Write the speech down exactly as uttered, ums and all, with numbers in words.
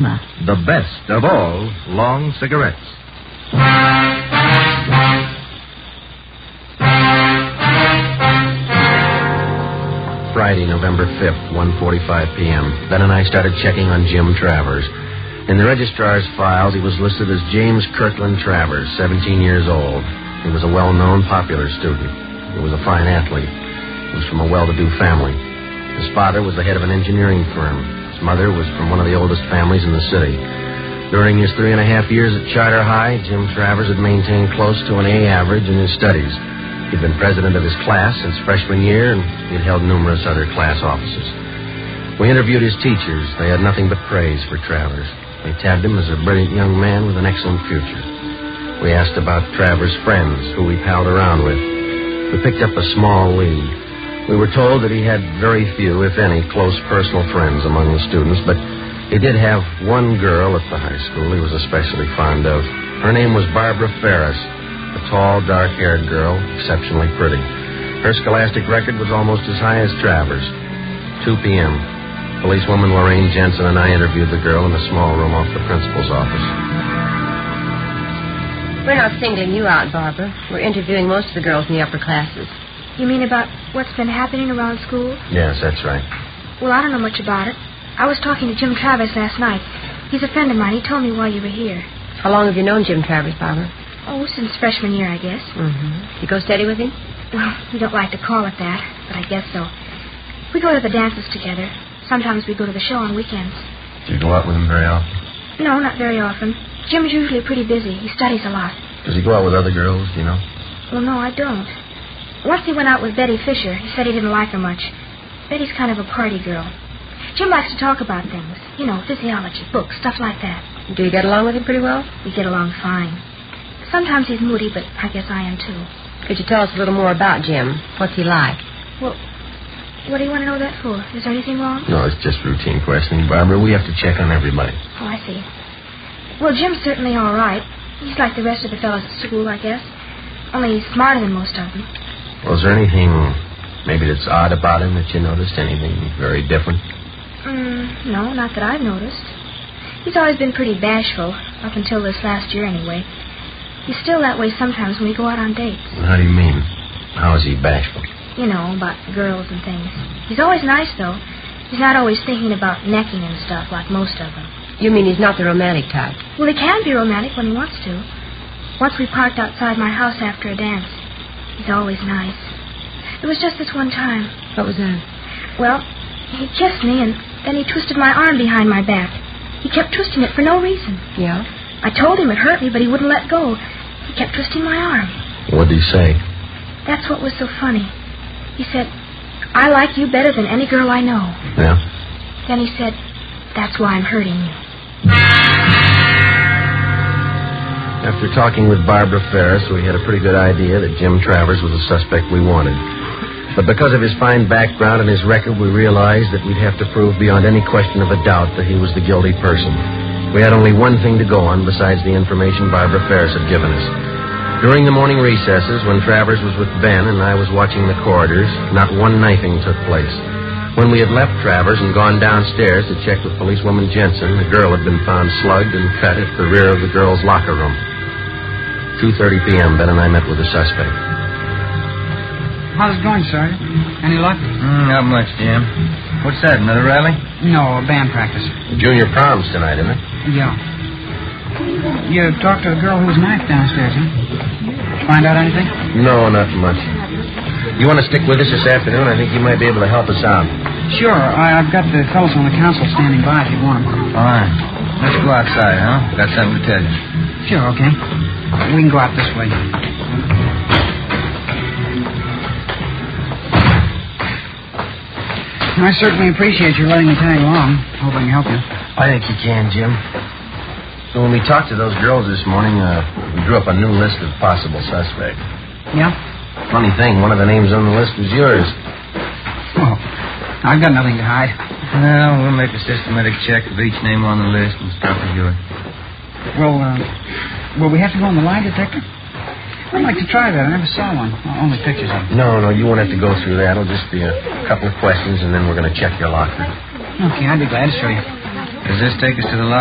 The best of all long cigarettes. Friday, November fifth, one forty-five p.m. Ben and I started checking on Jim Travers. In the registrar's files, he was listed as James Kirkland Travers, seventeen years old. He was a well-known, popular student. He was a fine athlete. He was from a well-to-do family. His father was the head of an engineering firm. His mother was from one of the oldest families in the city. During his three and a half years at Charter High, Jim Travers had maintained close to an A average in his studies. He'd been president of his class since freshman year, and he'd held numerous other class offices. We interviewed his teachers. They had nothing but praise for Travers. They tabbed him as a brilliant young man with an excellent future. We asked about Travers' friends, who he palled around with. We picked up a small lead. We were told that he had very few, if any, close personal friends among the students, but he did have one girl at the high school he was especially fond of. Her name was Barbara Ferris, a tall, dark-haired girl, exceptionally pretty. Her scholastic record was almost as high as Travers. two p.m. Policewoman Lorraine Jensen and I interviewed the girl in a small room off the principal's office. We're not singling you out, Barbara. We're interviewing most of the girls in the upper classes. You mean about what's been happening around school? Yes, that's right. Well, I don't know much about it. I was talking to Jim Travers last night. He's a friend of mine. He told me while you were here. How long have you known Jim Travers, Barbara? Oh, since freshman year, I guess. Mm-hmm. You go steady with him? Well, we don't like to call it that, but I guess so. We go to the dances together. Sometimes we go to the show on weekends. Do you go out with him very often? No, not very often. Jim's usually pretty busy. He studies a lot. Does he go out with other girls, do you know? Well, no, I don't. Once he went out with Betty Fisher. He said he didn't like her much. Betty's kind of a party girl. Jim likes to talk about things. You know, physiology, books, stuff like that. Do you get along with him pretty well? We get along fine. Sometimes he's moody, but I guess I am, too. Could you tell us a little more about Jim? What's he like? Well, what do you want to know that for? Is there anything wrong? No, it's just routine questioning, Barbara. We have to check on everybody. Oh, I see. Well, Jim's certainly all right. He's like the rest of the fellows at school, I guess. Only he's smarter than most of them. Well, is there anything maybe that's odd about him that you noticed? Anything very different? Mm, no, not that I've noticed. He's always been pretty bashful, up until this last year anyway. He's still that way sometimes when we go out on dates. Well, how do you mean? How is he bashful? You know, about girls and things. He's always nice, though. He's not always thinking about necking and stuff like most of them. You mean he's not the romantic type? Well, he can be romantic when he wants to. Once we parked outside my house after a dance. He's always nice. It was just this one time. What was that? Well, he kissed me, and then he twisted my arm behind my back. He kept twisting it for no reason. Yeah? I told him it hurt me, but he wouldn't let go. He kept twisting my arm. What did he say? That's what was so funny. He said, I like you better than any girl I know. Yeah? Then he said, that's why I'm hurting you. After talking with Barbara Ferris, we had a pretty good idea that Jim Travers was the suspect we wanted. But because of his fine background and his record, we realized that we'd have to prove beyond any question of a doubt that he was the guilty person. We had only one thing to go on besides the information Barbara Ferris had given us. During the morning recesses, when Travers was with Ben and I was watching the corridors, not one knifing took place. When we had left Travers and gone downstairs to check with policewoman Jensen, the girl had been found slugged and cut at the rear of the girls' locker room. two thirty p.m., Ben and I met with the suspect. How's it going, Sergeant? Any luck? Mm, not much, Jim. What's that, another rally? No, a band practice. Junior prom's tonight, isn't it? Yeah. You talked to the girl who was knifed downstairs, huh? Find out anything? No, not much. You want to stick with us this afternoon? I think you might be able to help us out. Sure. I, I've got the fellows on the council standing by if you want them. All right. Let's go outside, huh? Got something to tell you. Sure, okay. We can go out this way. I certainly appreciate you letting me tag along. Hope I can help you. I think you can, Jim. So when we talked to those girls this morning, uh, we drew up a new list of possible suspects. Yeah? Funny thing, one of the names on the list was yours. Oh, I've got nothing to hide. Well, we'll make a systematic check of each name on the list and start with yours. Well, uh, will we have to go on the lie detector? I'd like to try that. I never saw one. Only pictures of it. No, no, you won't have to go through that. It'll just be a couple of questions, and then we're going to check your locker. Okay, I'd be glad to show you. Does this take us to the